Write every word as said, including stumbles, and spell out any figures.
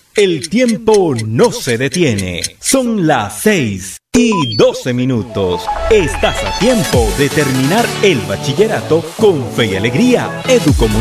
El tiempo no se detiene. Son las seis y doce minutos. Estás a tiempo de terminar el bachillerato con fe y alegría. Educomunicación.